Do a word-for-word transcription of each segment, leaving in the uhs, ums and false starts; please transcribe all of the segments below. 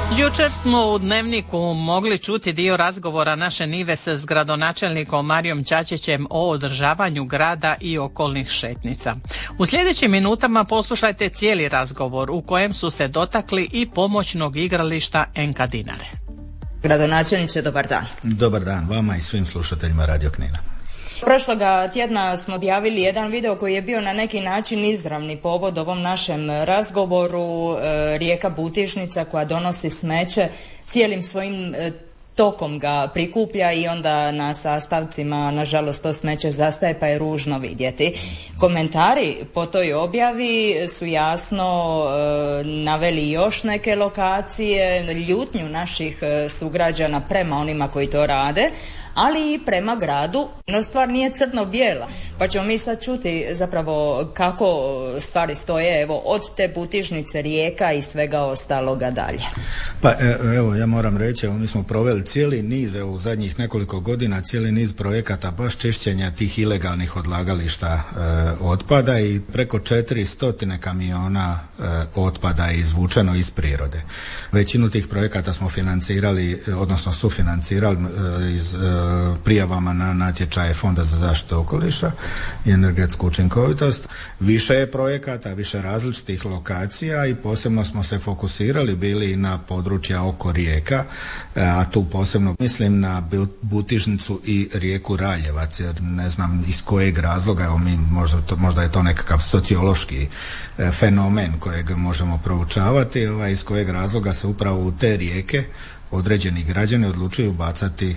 Jučer smo u Dnevniku mogli čuti dio razgovora naše Nives s gradonačelnikom Marijom Čačićem o održavanju grada i okolnih šetnica. U sljedećim minutama poslušajte cijeli razgovor u kojem su se dotakli i pomoćnog igrališta N K Dinare. Gradonačelniče, dobar dan. Dobar dan vama i svim slušateljima Radio Knina. Prošloga tjedna smo objavili jedan video koji je bio na neki način izravni povod ovom našem razgovoru. E, rijeka Butižnica koja donosi smeće cijelim svojim e, tokom ga prikuplja i onda na sastavcima nažalost to smeće zastaje pa je ružno vidjeti. Komentari po toj objavi su jasno e, naveli još neke lokacije, ljutnju naših e, sugrađana prema onima koji to rade, ali i prema gradu. No, stvar nije crno-bijela, pa ćemo mi sad čuti zapravo kako stvari stoje, evo, od te Butižnice, rijeka i svega ostaloga dalje. Pa evo, ja moram reći, evo, mi smo proveli cijeli niz, evo, u zadnjih nekoliko godina, cijeli niz projekata baš čišćenja tih ilegalnih odlagališta e, otpada i preko četiri stotine kamiona e, otpada je izvučeno iz prirode. Većinu tih projekata smo financirali, odnosno sufinancirali e, iz e, prijavama na natječaje Fonda za zaštitu okoliša i energetsku učinkovitost. Više je projekata, više različitih lokacija i posebno smo se fokusirali bili na područja oko rijeka, a tu posebno mislim na Butižnicu i rijeku Raljevac, jer ne znam iz kojeg razloga, evo mi možda, to, možda je to nekakav sociološki fenomen kojeg možemo proučavati, ovaj, iz kojeg razloga se upravo u te rijeke određeni građani odlučuju bacati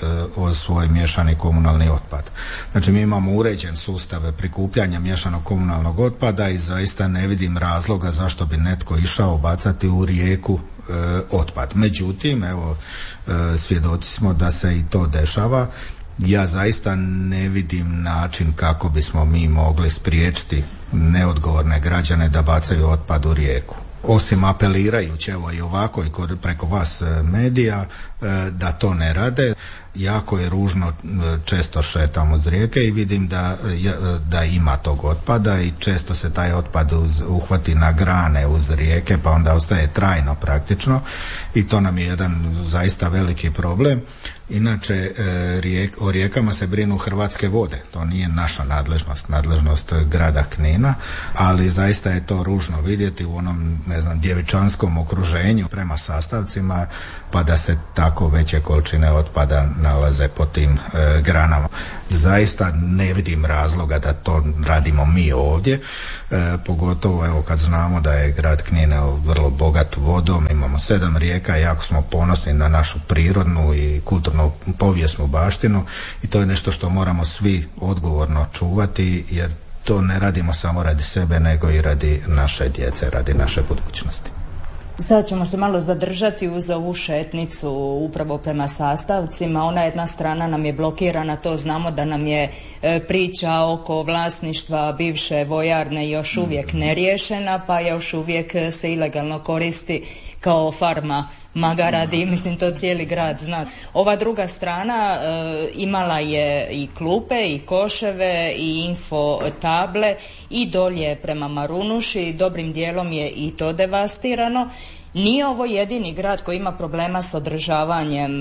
o svoj miješani komunalni otpad. Znači mi imamo uređen sustav prikupljanja miješanog komunalnog otpada i zaista ne vidim razloga zašto bi netko išao bacati u rijeku e, otpad. Međutim, evo, e, svjedoci smo da se i to dešava. Ja zaista ne vidim način kako bismo mi mogli spriječiti neodgovorne građane da bacaju otpad u rijeku. Osim apelirajući, evo i ovako i kod, preko vas medija, da to ne rade. Jako je ružno, često šetam uz rijeke i vidim da, da ima tog otpada i često se taj otpad uz, uhvati na grane uz rijeke pa onda ostaje trajno praktično i to nam je jedan zaista veliki problem. Inače, rijek, o rijekama se brinu Hrvatske vode, to nije naša nadležnost, nadležnost grada Knina, ali zaista je to ružno vidjeti u onom, ne znam, djevičanskom okruženju prema sastavcima, pa da se tako veće količine otpada nalaze po tim e, granama. Zaista ne vidim razloga da to radimo mi ovdje, e, pogotovo evo kad znamo da je grad Knin vrlo bogat vodom, imamo sedam rijeka, jako smo ponosni na našu prirodnu i kulturnu povijesnu baštinu i to je nešto što moramo svi odgovorno čuvati, jer to ne radimo samo radi sebe nego i radi naše djece, radi naše budućnosti. Sada ćemo se malo zadržati uz ovu šetnicu upravo prema sastavcima. Ona jedna strana nam je blokirana, to znamo da nam je e, priča oko vlasništva bivše vojarne još uvijek neriješena, pa još uvijek se ilegalno koristi kao farma magaradi, mislim to cijeli grad zna. Ova druga strana e, imala je i klupe i koševe i info table i dolje prema Marunuši, dobrim dijelom je i to devastirano. Nije ovo jedini grad koji ima problema s održavanjem e,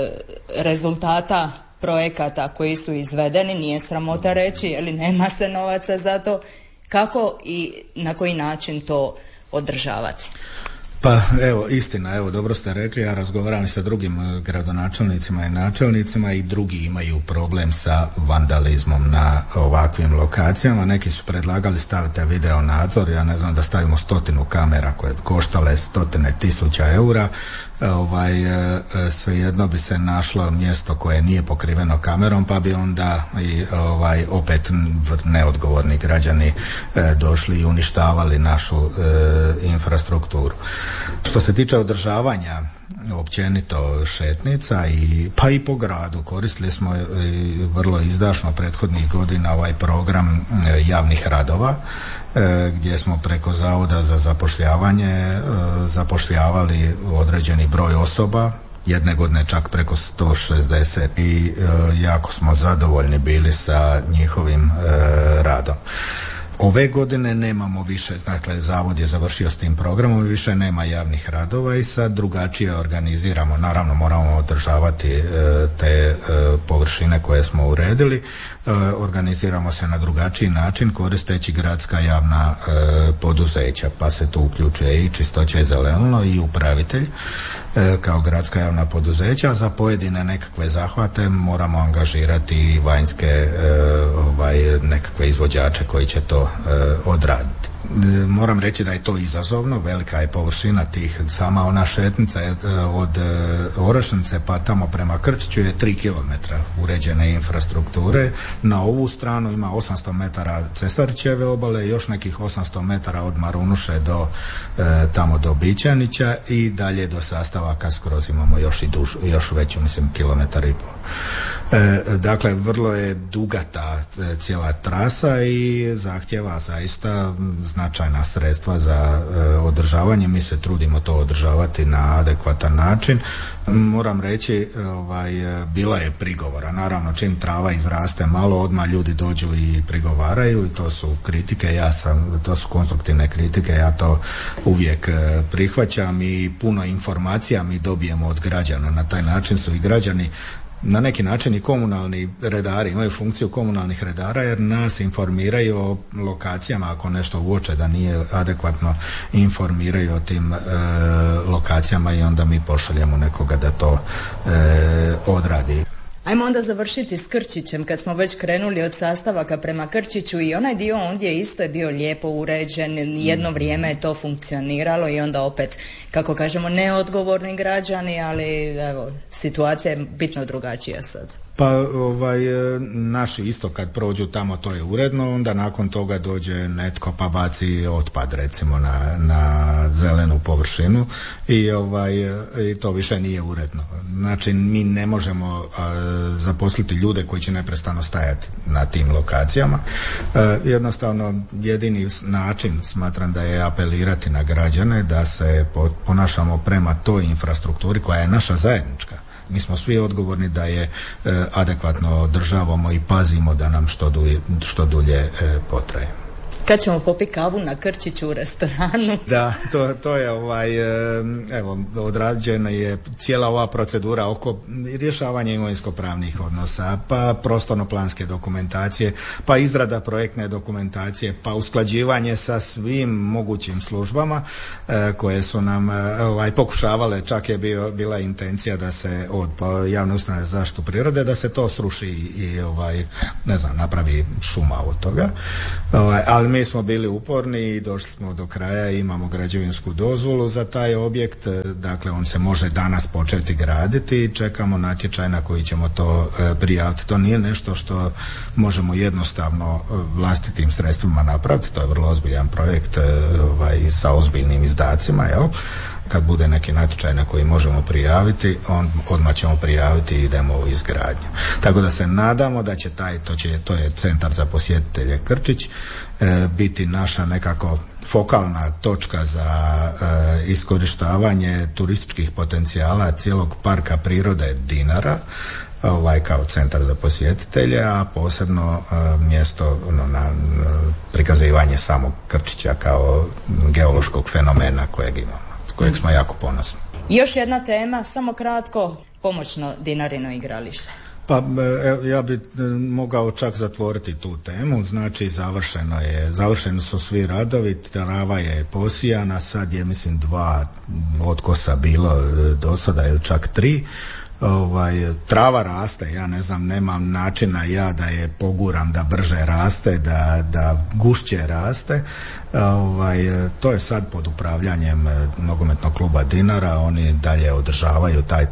rezultata projekata koji su izvedeni, nije sramota reći, ali nema se novaca za to. Kako i na koji način to održavati? Pa evo, istina, evo, dobro ste rekli, ja razgovaram sa drugim gradonačelnicima i načelnicima i drugi imaju problem sa vandalizmom na ovakvim lokacijama. Neki su predlagali stavite video nadzor, ja ne znam, da stavimo stotinu kamera koje koštale stotine tisuća eura, ovaj, svejedno bi se našlo mjesto koje nije pokriveno kamerom, pa bi onda i ovaj, opet neodgovorni građani e, došli i uništavali našu e, infrastrukturu. Što se tiče održavanja općenito šetnica i pa i po gradu, koristili smo i vrlo izdašno prethodnih godina ovaj program javnih radova, gdje smo preko Zavoda za zapošljavanje zapošljavali određeni broj osoba, jedne godine čak preko sto šezdeset i jako smo zadovoljni bili sa njihovim radom. Ove godine nemamo više, dakle zavod je završio s tim programom i više nema javnih radova i sad drugačije organiziramo. Naravno moramo održavati e, te e, površine koje smo uredili. E, organiziramo se na drugačiji način koristeći gradska javna e, poduzeća, pa se tu uključuje i Čistoća i zeleno i upravitelj e, kao gradska javna poduzeća. Za pojedine nekakve zahvate moramo angažirati i vanjske e, ovaj, nekakve izvođače koji će to odraditi. Moram reći da je to izazovno, velika je površina tih, sama ona šetnica od Orašnice pa tamo prema Krčiću je tri kilometra uređene infrastrukture. Na ovu stranu ima osamsto metara Cesarićeve obale, još nekih osamsto metara od Marunuše do tamo do Bićanića i dalje do Sastavaka skroz imamo još i duž, još veću, mislim, kilometar i pol. Dakle, vrlo je duga ta cijela trasa i zahtjeva zaista značajna sredstva za e, održavanje. Mi se trudimo to održavati na adekvatan način. Moram reći, ovaj, bila je prigovora. Naravno, čim trava izraste malo, odmah ljudi dođu i prigovaraju i to su kritike. Ja sam, to su konstruktivne kritike, ja to uvijek e, prihvaćam i puno informacija mi dobijemo od građana. Na taj način su i građani na neki način i komunalni redari imaju funkciju komunalnih redara jer nas informiraju o lokacijama ako nešto uoče da nije adekvatno, informiraju o tim e, lokacijama i onda mi pošaljemo nekoga da to e, odradi. Ajmo onda završiti s Krčićem, kad smo već krenuli od Sastavaka prema Krčiću i onaj dio ondje isto je bio lijepo uređen, jedno vrijeme je to funkcioniralo i onda opet, kako kažemo, neodgovorni građani, ali evo, situacija je bitno drugačija sad. Pa ovaj, naši isto kad prođu tamo to je uredno, onda nakon toga dođe netko pa baci otpad recimo na, na zelenu površinu i, ovaj, i to više nije uredno. Znači mi ne možemo a, zaposliti ljude koji će neprestano stajati na tim lokacijama. E, jednostavno jedini način smatram da je apelirati na građane da se ponašamo prema toj infrastrukturi koja je naša zajednička. Mi smo svi odgovorni da je e, adekvatno održavamo i pazimo da nam što dulje, što dulje e, potraje. Kad ćemo popiti kavu na Krčiću u restoranu? Da, to, to je ovaj, evo, odrađena je cijela ova procedura oko rješavanja imovinsko-pravnih odnosa, pa prostorno-planske dokumentacije, pa izrada projektne dokumentacije, pa usklađivanje sa svim mogućim službama eh, koje su nam ovaj, pokušavale, čak je bio, bila intencija da se od javne ustanove za zaštitu prirode, da se to sruši i ovaj, ne znam, napravi šuma od toga. Ovaj, ali mi smo bili uporni i došli smo do kraja i imamo građevinsku dozvolu za taj objekt, dakle on se može danas početi graditi i čekamo natječaj na koji ćemo to e, prijaviti. To nije nešto što možemo jednostavno vlastitim sredstvima napraviti, to je vrlo ozbiljan projekt e, ovaj, sa ozbiljnim izdacima, jel? Kad bude neki natječaj na koji možemo prijaviti, on odmah ćemo prijaviti i idemo u izgradnju. Tako da se nadamo da će taj, to, će, to je Centar za posjetitelje Krčić, e, biti naša nekako fokalna točka za e, iskorištavanje turističkih potencijala cijelog parka prirode Dinara, ovaj kao centar za posjetitelje, a posebno e, mjesto ono, na e, prikazivanje samog Krčića kao geološkog fenomena kojeg imamo, kojeg smo jako ponosni. Još jedna tema, samo kratko, pomoćno Dinarino igralište. Pa ja bi mogao čak zatvoriti tu temu, znači završeno je, završeni su svi radovi, trava je posijana, sad je mislim dva otkosa bilo do sada ili čak tri. Ovaj, trava raste, ja ne znam, nemam načina ja da je poguram da brže raste, da, da gušće raste. Ovaj, to je sad pod upravljanjem nogometnog kluba Dinara, oni dalje održavaju taj,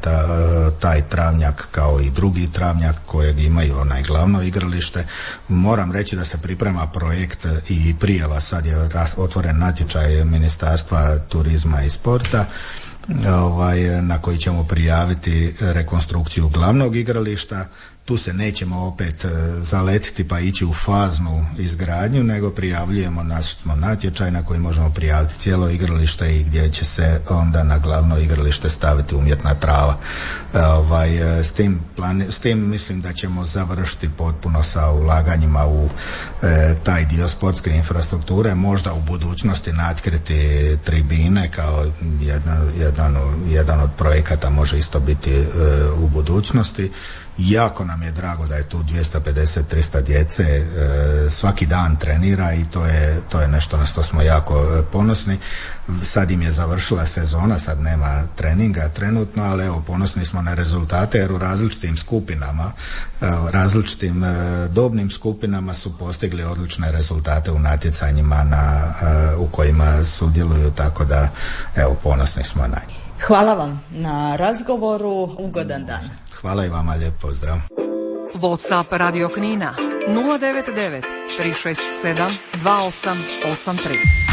taj travnjak kao i drugi travnjak kojeg imaju onaj glavno igralište. Moram reći da se priprema projekt i prijava, sad je otvoren natječaj Ministarstva turizma i sporta, Ovaj, na koji ćemo prijaviti rekonstrukciju glavnog igrališta, Tu se nećemo opet zaletiti pa ići u faznu izgradnju, nego prijavljujemo naš smo natječaj na koji možemo prijaviti cijelo igralište i gdje će se onda na glavno igralište staviti umjetna trava. Ovaj, s tim, plan, s tim mislim da ćemo završiti potpuno sa ulaganjima u e, taj dio sportske infrastrukture, možda u budućnosti natkriti tribine kao jedan, jedan, jedan od projekata može isto biti e, u budućnosti. Jako nam je drago da je tu dvjesto pedeset do tristo djece, e, svaki dan trenira i to je, to je nešto na što smo jako ponosni. Sad im je završila sezona, sad nema treninga trenutno, ali evo ponosni smo na rezultate jer u različitim skupinama, e, različitim e, dobnim skupinama su postigli odlične rezultate u natjecanjima na, e, u kojima sudjeluju, tako da evo ponosni smo na njih. Hvala vam na razgovoru, ugodan dan. Hvala i vama, lijep pozdrav. WhatsApp Radio Knina nula devet devet tri šest sedam dva osam osam tri.